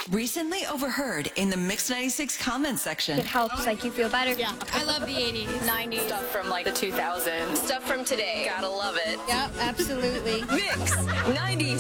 Recently overheard in the Mix 96 comment section. It helps, like, you feel better. Yeah, I love the 80s. 90s. Stuff from like the 2000s. Stuff from today. Gotta love it. Yep, absolutely. Mix 90s.